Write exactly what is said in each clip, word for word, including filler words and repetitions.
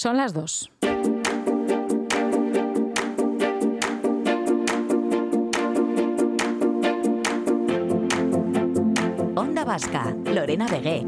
Son las dos. Onda Vasca, Lorena Vegué.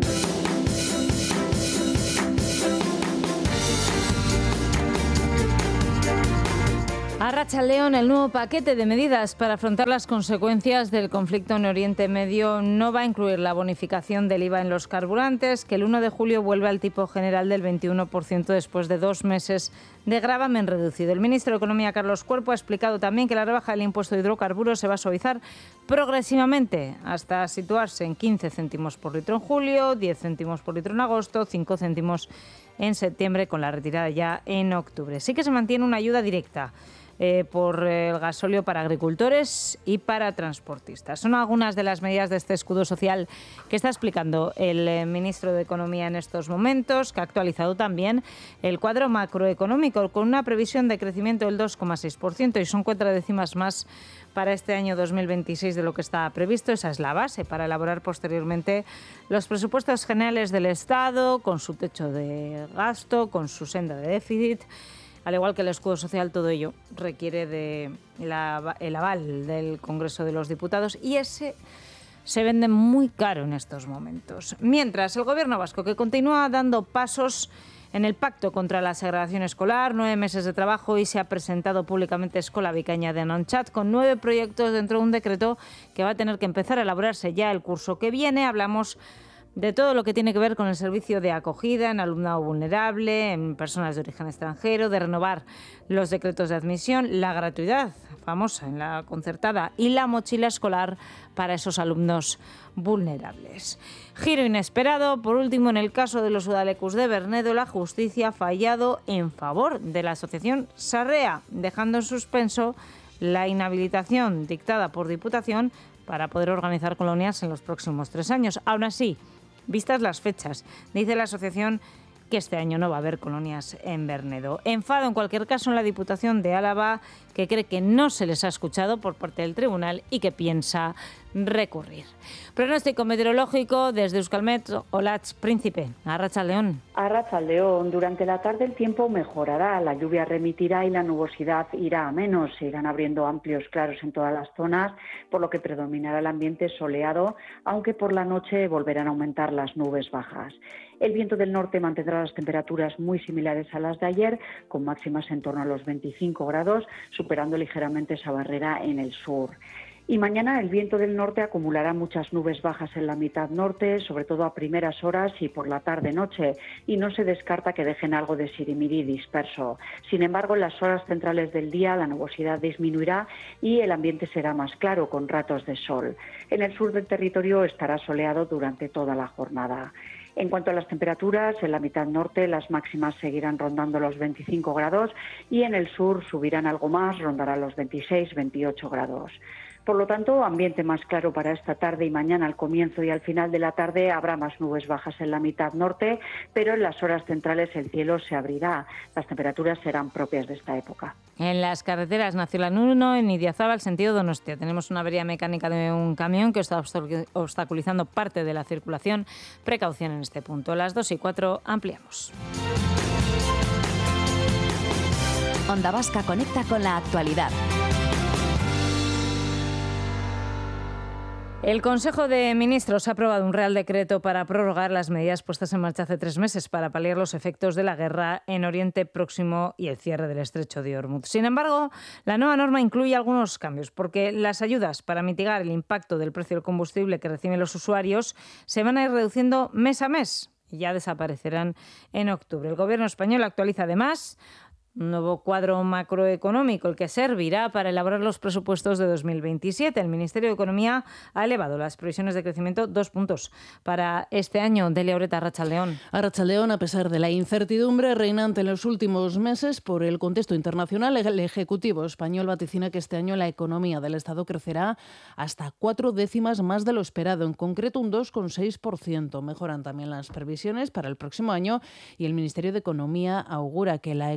Arratsaldeon, el nuevo paquete de medidas para afrontar las consecuencias del conflicto en Oriente Medio no va a incluir la bonificación del I V A en los carburantes, que el uno de julio vuelve al tipo general del veintiuno por ciento después de dos meses de gravamen reducido. El ministro de Economía, Carlos Cuerpo, ha explicado también que la rebaja del impuesto de hidrocarburos se va a suavizar progresivamente hasta situarse en quince céntimos por litro en julio, diez céntimos por litro en agosto, cinco céntimos en septiembre, con la retirada ya en octubre. Sí que se mantiene una ayuda directa Eh, por el gasóleo para agricultores y para transportistas. Son algunas de las medidas de este escudo social que está explicando el eh, ministro de Economía en estos momentos, que ha actualizado también el cuadro macroeconómico con una previsión de crecimiento del dos coma seis por ciento y son cuatro décimas más para este año dos mil veintiséis de lo que está previsto. Esa es la base para elaborar posteriormente los presupuestos generales del Estado, con su techo de gasto, con su senda de déficit. Al igual que el escudo social, todo ello requiere de la, el aval del Congreso de los Diputados y ese se vende muy caro en estos momentos. Mientras, el Gobierno vasco, que continúa dando pasos en el pacto contra la segregación escolar, nueve meses de trabajo, y se ha presentado públicamente Escola Bikaina de Anonchat con nueve proyectos dentro de un decreto que va a tener que empezar a elaborarse ya el curso que viene. Hablamos de todo lo que tiene que ver con el servicio de acogida en alumnado vulnerable, en personas de origen extranjero, de renovar los decretos de admisión, la gratuidad famosa en la concertada y la mochila escolar para esos alumnos vulnerables. Giro inesperado, por último, en el caso de los udalecus de Bernedo, la justicia ha fallado en favor de la asociación Sarrea, dejando en suspenso la inhabilitación dictada por Diputación para poder organizar colonias en los próximos tres años. Aún así, vistas las fechas, dice la asociación que este año no va a haber colonias en Bernedo. Enfado, en cualquier caso, en la Diputación de Álava, que cree que no se les ha escuchado por parte del tribunal y que piensa recurrir. Pronóstico meteorológico desde Euskalmet, Olatz Príncipe. Arratsaldeon. Arratsaldeon. Durante la tarde el tiempo mejorará, la lluvia remitirá y la nubosidad irá a menos. Se irán abriendo amplios claros en todas las zonas, por lo que predominará el ambiente soleado, aunque por la noche volverán a aumentar las nubes bajas. El viento del norte mantendrá las temperaturas muy similares a las de ayer, con máximas en torno a los veinticinco grados, superando ligeramente esa barrera en el sur. Y mañana el viento del norte acumulará muchas nubes bajas en la mitad norte, sobre todo a primeras horas y por la tarde-noche, y no se descarta que dejen algo de sirimirí disperso. Sin embargo, en las horas centrales del día la nubosidad disminuirá y el ambiente será más claro, con ratos de sol. En el sur del territorio estará soleado durante toda la jornada. En cuanto a las temperaturas, en la mitad norte las máximas seguirán rondando los veinticinco grados y en el sur subirán algo más, rondarán los veintiséis veintiocho grados. Por lo tanto, ambiente más claro para esta tarde y mañana. Al comienzo y al final de la tarde habrá más nubes bajas en la mitad norte, pero en las horas centrales el cielo se abrirá. Las temperaturas serán propias de esta época. En las carreteras Nacional uno, en Idiazábal, sentido Donostia, tenemos una avería mecánica de un camión que está obstaculizando parte de la circulación. Precaución en este punto. A las dos y cuatro ampliamos. Onda Vasca conecta con la actualidad. El Consejo de Ministros ha aprobado un Real Decreto para prorrogar las medidas puestas en marcha hace tres meses para paliar los efectos de la guerra en Oriente Próximo y el cierre del Estrecho de Hormuz. Sin embargo, la nueva norma incluye algunos cambios, porque las ayudas para mitigar el impacto del precio del combustible que reciben los usuarios se van a ir reduciendo mes a mes y ya desaparecerán en octubre. El Gobierno español actualiza además un nuevo cuadro macroeconómico, el que servirá para elaborar los presupuestos de dos mil veintisiete. El Ministerio de Economía ha elevado las previsiones de crecimiento dos puntos para este año. Delia Oreta, Arratsaldeon. Arratsaldeon, a pesar de la incertidumbre reinante en los últimos meses por el contexto internacional, el Ejecutivo español vaticina que este año la economía del Estado crecerá hasta cuatro décimas más de lo esperado, en concreto un dos coma seis por ciento. Mejoran también las previsiones para el próximo año y el Ministerio de Economía augura que la economía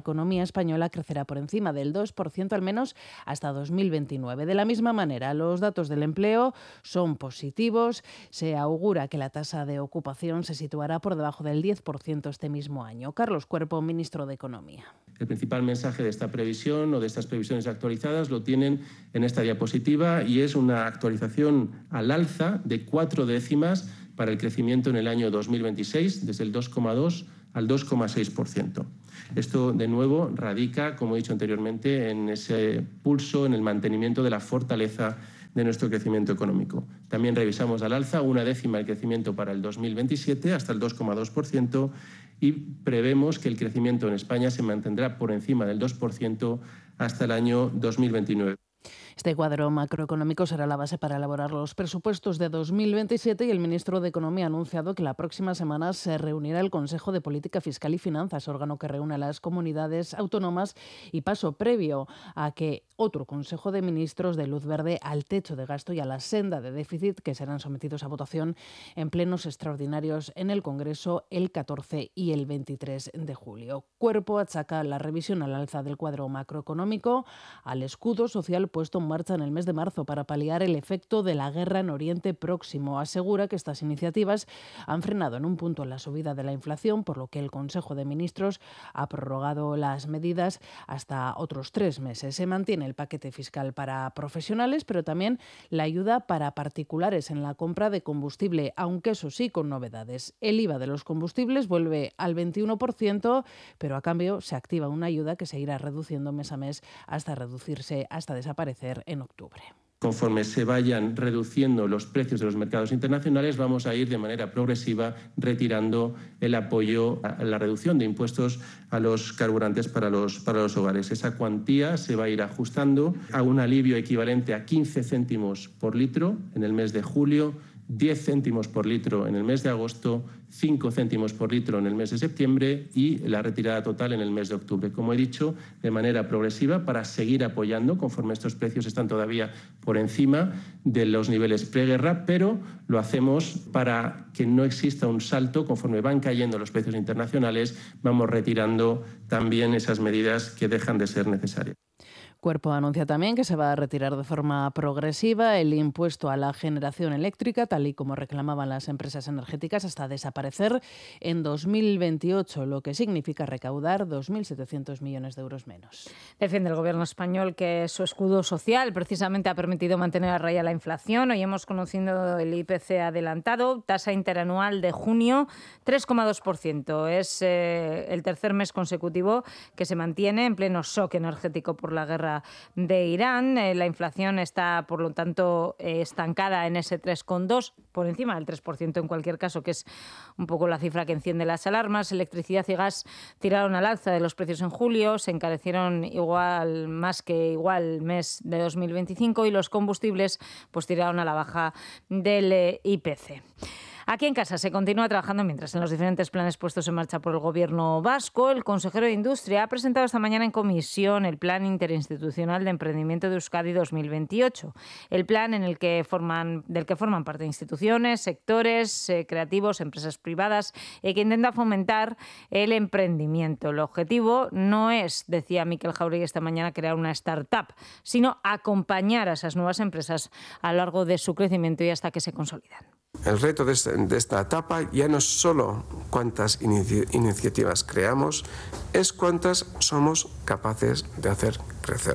española crecerá por encima del dos por ciento al menos hasta dos mil veintinueve. De la misma manera, los datos del empleo son positivos. Se augura que la tasa de ocupación se situará por debajo del diez por ciento este mismo año. Carlos Cuerpo, ministro de Economía. El principal mensaje de esta previsión o de estas previsiones actualizadas lo tienen en esta diapositiva y es una actualización al alza de cuatro décimas para el crecimiento en el año dos mil veintiséis, desde el dos coma dos al dos coma seis por ciento. Esto, de nuevo, radica, como he dicho anteriormente, en ese pulso, en el mantenimiento de la fortaleza de nuestro crecimiento económico. También revisamos al alza una décima el crecimiento para el dos mil veintisiete hasta el dos coma dos por ciento y prevemos que el crecimiento en España se mantendrá por encima del dos por ciento hasta el año dos mil veintinueve. Este cuadro macroeconómico será la base para elaborar los presupuestos de dos mil veintisiete y el ministro de Economía ha anunciado que la próxima semana se reunirá el Consejo de Política Fiscal y Finanzas, órgano que reúne a las comunidades autónomas y paso previo a que otro Consejo de Ministros dé luz verde al techo de gasto y a la senda de déficit que serán sometidos a votación en plenos extraordinarios en el Congreso el catorce y el veintitrés de julio. Cuerpo achaca la revisión al alza del cuadro macroeconómico al escudo social puesto en marcha en el mes de marzo para paliar el efecto de la guerra en Oriente Próximo. Asegura que estas iniciativas han frenado en un punto la subida de la inflación, por lo que el Consejo de Ministros ha prorrogado las medidas hasta otros tres meses. Se mantiene el paquete fiscal para profesionales, pero también la ayuda para particulares en la compra de combustible, aunque eso sí con novedades. El I V A de los combustibles vuelve al veintiuno por ciento, pero a cambio se activa una ayuda que se irá reduciendo mes a mes hasta reducirse, hasta desaparecer en octubre. Conforme se vayan reduciendo los precios de los mercados internacionales, vamos a ir de manera progresiva retirando el apoyo a la reducción de impuestos a los carburantes para los, para los hogares. Esa cuantía se va a ir ajustando a un alivio equivalente a quince céntimos por litro en el mes de julio, diez céntimos por litro en el mes de agosto, cinco céntimos por litro en el mes de septiembre y la retirada total en el mes de octubre. Como he dicho, de manera progresiva para seguir apoyando conforme estos precios están todavía por encima de los niveles preguerra, pero lo hacemos para que no exista un salto conforme van cayendo los precios internacionales, vamos retirando también esas medidas que dejan de ser necesarias. Cuerpo anuncia también que se va a retirar de forma progresiva el impuesto a la generación eléctrica, tal y como reclamaban las empresas energéticas, hasta desaparecer en dos mil veintiocho, lo que significa recaudar dos mil setecientos millones de euros menos. Defiende el Gobierno español que su escudo social precisamente ha permitido mantener a raya la inflación. Hoy hemos conocido el I P C adelantado, tasa interanual de junio, tres coma dos por ciento. Es eh, el tercer mes consecutivo que se mantiene en pleno shock energético por la guerra de Irán. Eh, la inflación está, por lo tanto, eh, estancada en ese tres coma dos, por encima del tres por ciento en cualquier caso, que es un poco la cifra que enciende las alarmas. Electricidad y gas tiraron al alza de los precios en julio, se encarecieron igual, más que igual mes de dos mil veinticinco y los combustibles pues tiraron a la baja del eh, I P C. Aquí en casa se continúa trabajando mientras en los diferentes planes puestos en marcha por el Gobierno vasco. El consejero de Industria ha presentado esta mañana en comisión el Plan Interinstitucional de Emprendimiento de Euskadi dos mil veintiocho. El plan en el que forman, del que forman parte instituciones, sectores eh, creativos, empresas privadas, eh, que intenta fomentar el emprendimiento. El objetivo no es, decía Miquel Jauregui esta mañana, crear una startup, sino acompañar a esas nuevas empresas a lo largo de su crecimiento y hasta que se consolidan. El reto de esta, de esta etapa ya no es solo cuántas inici- iniciativas creamos, es cuántas somos capaces de hacer crecer.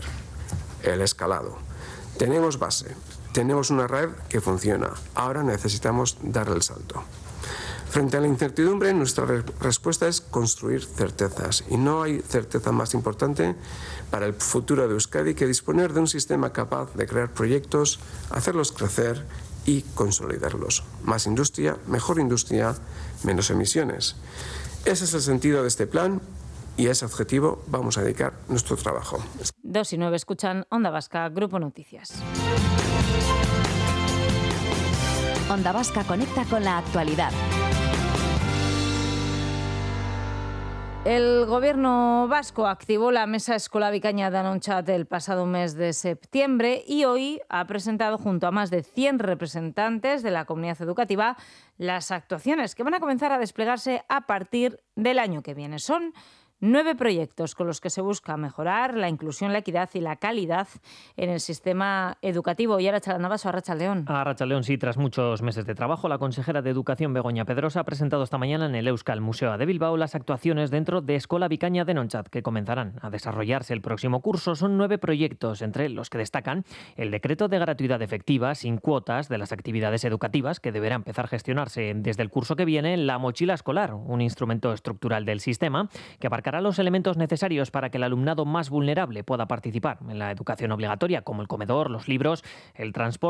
El escalado. Tenemos base, tenemos una red que funciona, ahora necesitamos dar el salto. Frente a la incertidumbre, nuestra re- respuesta es construir certezas. Y no hay certeza más importante para el futuro de Euskadi que disponer de un sistema capaz de crear proyectos, hacerlos crecer y consolidarlos. Más industria, mejor industria, menos emisiones. Ese es el sentido de este plan y a ese objetivo vamos a dedicar nuestro trabajo. Dos y nueve escuchan Onda Vasca, Grupo Noticias. Onda Vasca conecta con la actualidad. El Gobierno vasco activó la Mesa Escola Bikaina Danonchat el pasado mes de septiembre y hoy ha presentado junto a más de cien representantes de la comunidad educativa las actuaciones que van a comenzar a desplegarse a partir del año que viene. Son Nueve proyectos con los que se busca mejorar la inclusión, la equidad y la calidad en el sistema educativo. Y ahora Arratsalde Arratsaldeón. Arratsaldeón, sí, tras muchos meses de trabajo, la consejera de Educación, Begoña Pedrosa, ha presentado esta mañana en el Euskal Museo de Bilbao las actuaciones dentro de Eskola Bikaina Denontzat, que comenzarán a desarrollarse el próximo curso. Son nueve proyectos, entre los que destacan el decreto de gratuidad efectiva, sin cuotas, de las actividades educativas, que deberá empezar a gestionarse desde el curso que viene, la mochila escolar, un instrumento estructural del sistema que abarcará los elementos necesarios para que el alumnado más vulnerable pueda participar en la educación obligatoria, como el comedor, los libros, el transporte